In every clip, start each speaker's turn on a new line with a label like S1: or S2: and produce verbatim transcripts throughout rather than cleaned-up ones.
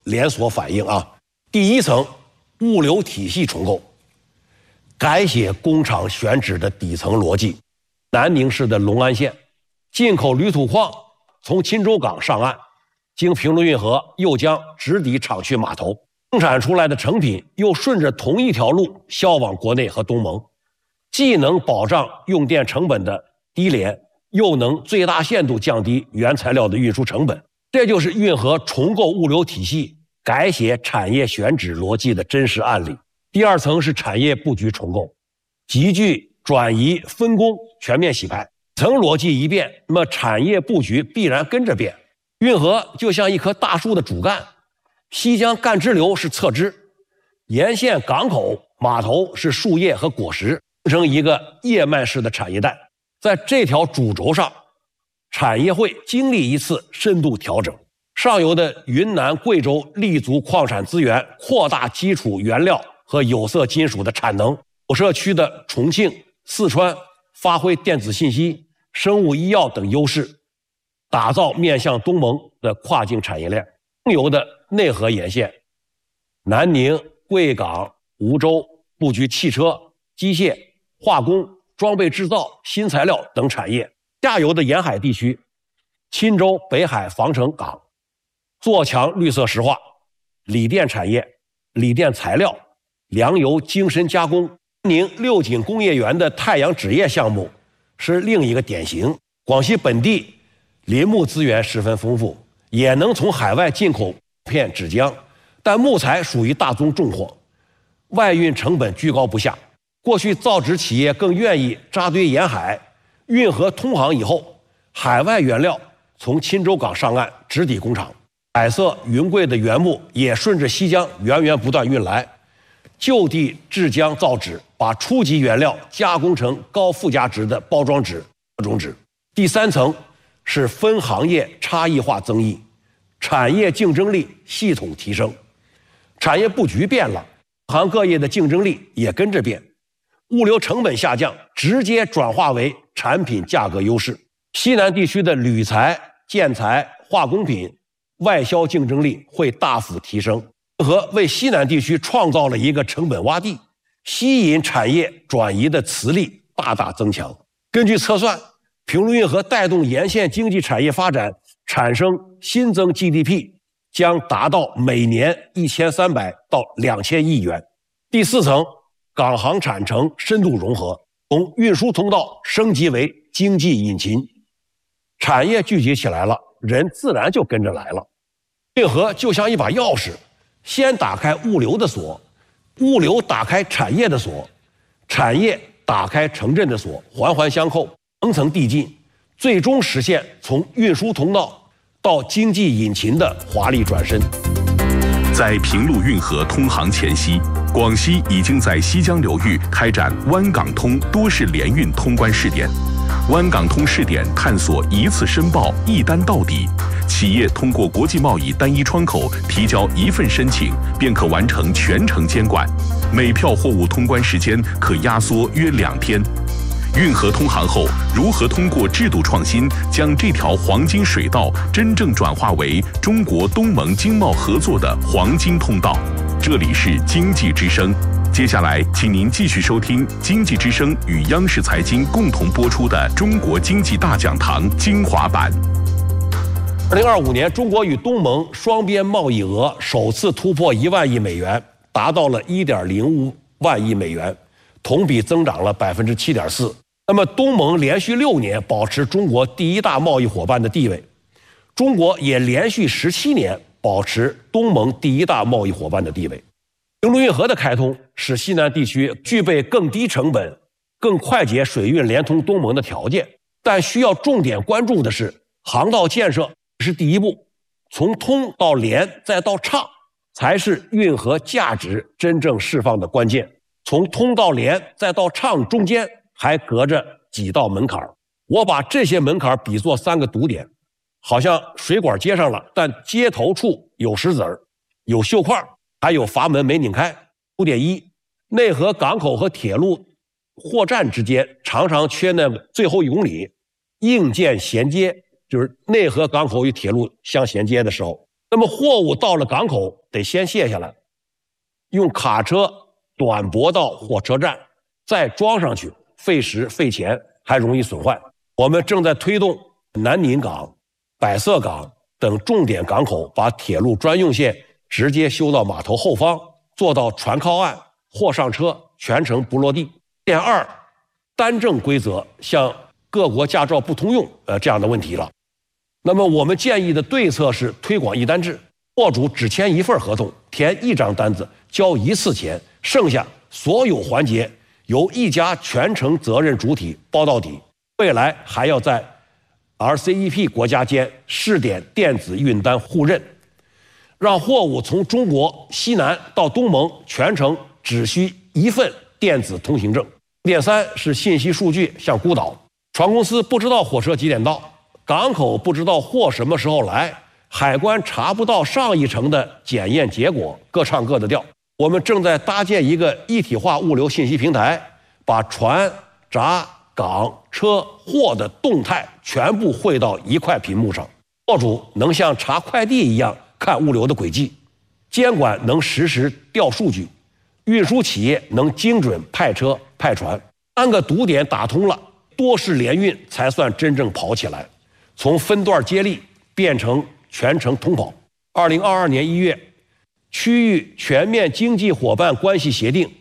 S1: 连锁反应啊。第一层，物流体系重构，改写工厂选址的底层逻辑。南宁市的隆安县，进口铝土矿从钦州港上岸，经平陆运河又将直抵厂区码头，生产出来的成品又顺着同一条路销往国内和东盟，既能保障用电成本的低廉，又能最大限度降低原材料的运输成本。这就是运河重构物流体系、改写产业选址逻辑的真实案例。第二层是产业布局重构，集聚转移分工全面洗牌。层逻辑一变，那么产业布局必然跟着变。运河就像一棵大树的主干，西江干支流是侧枝，沿线港口、码头是树叶和果实，形成一个叶脉式的产业带。在这条主轴上，产业会经历一次深度调整。上游的云南、贵州立足矿产资源，扩大基础原料和有色金属的产能；有社区的重庆、四川发挥电子信息、生物医药等优势，打造面向东盟的跨境产业链。中游的内河沿线，南宁、贵港、梧州布局汽车、机械、化工、装备制造、新材料等产业；下游的沿海地区，钦州、北海、防城港做强绿色石化、锂电产业、锂电材料、粮油精深加工。南宁六井工业园的太阳纸业项目是另一个典型。广西本地林木资源十分丰富，也能从海外进口片纸浆，但木材属于大宗重货，外运成本居高不下。过去造纸企业更愿意扎堆沿海，运河通航以后，海外原料从钦州港上岸直抵工厂，百色云贵的原木也顺着西江源源不断运来，就地制浆造纸，把初级原料加工成高附加值的包装纸、各种纸。第三层是分行业差异化增益，产业竞争力系统提升。产业布局变了，各行各业的竞争力也跟着变，物流成本下降，直接转化为产品价格优势。西南地区的铝材、建材、化工品外销竞争力会大幅提升，和为西南地区创造了一个成本洼地，吸引产业转移的磁力大大增强。根据测算，平陆运河带动沿线经济产业发展，产生新增 G D P 将达到每年一千三百到两千亿元。第四层，港航产城深度融合，从运输通道升级为经济引擎。产业聚集起来了，人自然就跟着来了。运河就像一把钥匙，先打开物流的锁，物流打开产业的锁，产业打开城镇的锁，环环相扣，层层递进，最终实现从运输通道到经济引擎的华丽转身。
S2: 在平陆运河通航前夕，广西已经在西江流域开展湾港通多式联运通关试点。湾港通试点探索一次申报一单到底，企业通过国际贸易单一窗口提交一份申请，便可完成全程监管，每票货物通关时间可压缩约两天。运河通航后，如何通过制度创新，将这条黄金水道真正转化为中国东盟经贸合作的黄金通道？这里是经济之声，接下来请您继续收听经济之声与央视财经共同播出的《中国经济大讲堂》精华版。
S1: 二零二五年，中国与东盟双边贸易额首次突破一万亿美元，达到了一点零五万亿美元，同比增长了百分之七点四。那么，东盟连续六年保持中国第一大贸易伙伴的地位，中国也连续十七年保持东盟第一大贸易伙伴的地位。平陆运河的开通使西南地区具备更低成本、更快捷水运连通东盟的条件，但需要重点关注的是，航道建设是第一步，从通到连再到畅，才是运河价值真正释放的关键。从通到连再到畅中间还隔着几道门槛，我把这些门槛比作三个堵点，好像水管接上了，但接头处有石子儿、有锈块，还有阀门没拧开。堵点一，内河港口和铁路货站之间常常缺那最后一公里硬件衔接，就是内河港口与铁路相衔接的时候， 那么货物到了港口得先卸下来，用卡车短驳到火车站，再装上去，费时费钱，还容易损坏。我们正在推动南宁港、百色港等重点港口把铁路专用线直接修到码头后方，做到船靠岸、货上车，全程不落地。点二，单证规则像各国驾照不通用呃这样的问题了。那么我们建议的对策是推广一单制，货主只签一份合同，填一张单子，交一次钱，剩下所有环节由一家全程责任主体包到底。未来还要在 R C E P 国家间试点电子运单互认，让货物从中国西南到东盟全程只需一份电子通行证。点三是信息数据向孤岛，船公司不知道火车几点到，港口不知道货什么时候来，海关查不到上一程的检验结果，各唱各的调。我们正在搭建一个一体化物流信息平台，把船、闸、港、车、货的动态全部汇到一块屏幕上，货主能像查快递一样看物流的轨迹，监管能实时调数据，运输企业能精准派车派船。三个堵点打通了，多式联运才算真正跑起来，从分段接力变成全程通跑。二零二二年一月，区域全面经济伙伴关系协定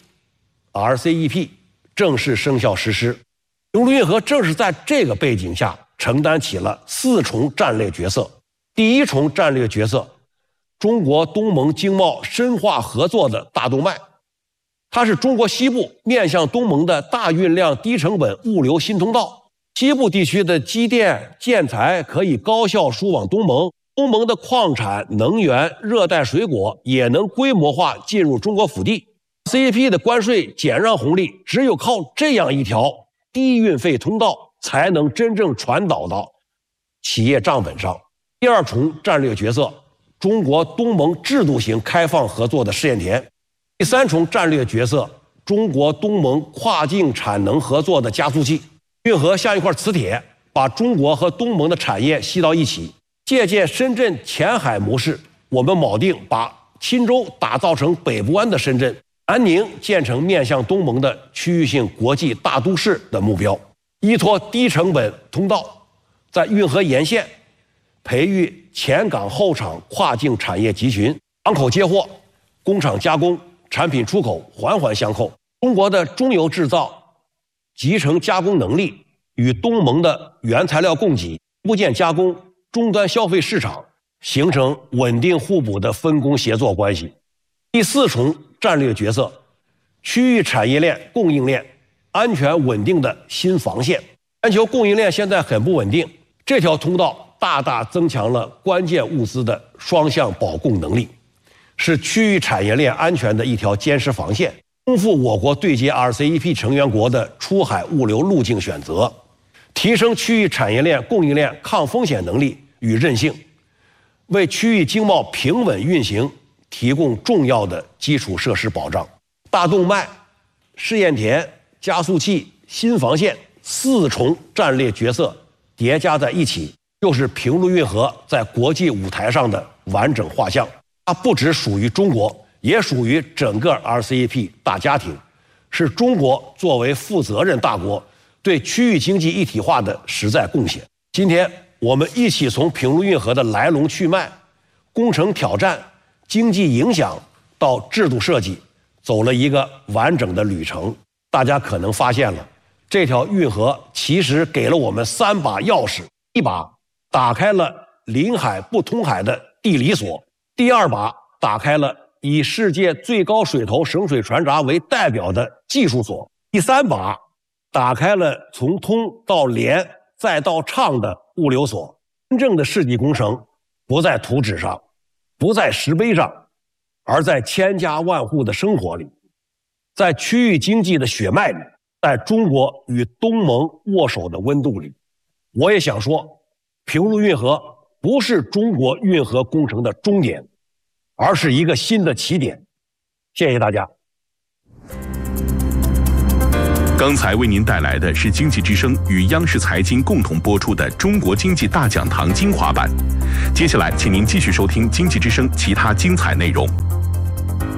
S1: R C E P 正式生效实施。平卢运河正是在这个背景下承担起了四重战略角色。第一重战略角色，中国东盟经贸深化合作的大动脉，它是中国西部面向东盟的大运量低成本物流新通道。西部地区的机电建材可以高效输往东盟，东盟的矿产、能源、热带水果也能规模化进入中国腹地。C E P 的关税减让红利，只有靠这样一条低运费通道，才能真正传导到企业账本上。第二重战略角色，中国东盟制度型开放合作的试验田。第三重战略角色，中国东盟跨境产能合作的加速器。运河像一块磁铁，把中国和东盟的产业吸到一起。借鉴深圳前海模式，我们铆定把钦州打造成北部湾的深圳，南宁建成面向东盟的区域性国际大都市的目标。依托低成本通道，在运河沿线培育前港后厂跨境产业集群，港口接货、工厂加工、产品出口环环相扣。中国的中游制造、集成加工能力与东盟的原材料供给、部件加工、终端消费市场形成稳定互补的分工协作关系。第四重战略角色，区域产业链供应链安全稳定的新防线。全球供应链现在很不稳定，这条通道大大增强了关键物资的双向保供能力，是区域产业链安全的一条坚实防线，丰富我国对接 R C E P 成员国的出海物流路径选择，提升区域产业链供应链抗风险能力与韧性，为区域经贸平稳运行提供重要的基础设施保障。大动脉、试验田、加速器、新防线四重战略角色叠加在一起，就是平卢运河在国际舞台上的完整画像。它不只属于中国，也属于整个 R C E P 大家庭，是中国作为负责任大国对区域经济一体化的实在贡献。今天我们一起从平卢运河的来龙去脉、工程挑战、经济影响到制度设计，走了一个完整的旅程。大家可能发现了，这条运河其实给了我们三把钥匙：一把打开了临海不通海的地理锁，第二把打开了以世界最高水头省水船闸为代表的技术锁，第三把打开了从通到连再到畅的物流锁。真正的世纪工程不在图纸上，不在石碑上，而在千家万户的生活里，在区域经济的血脉里，在中国与东盟握手的温度里。我也想说，平卢运河不是中国运河工程的终点，而是一个新的起点。谢谢大家。
S2: 刚才为您带来的是经济之声与央视财经共同播出的《中国经济大讲堂》精华版。接下来，请您继续收听经济之声其他精彩内容。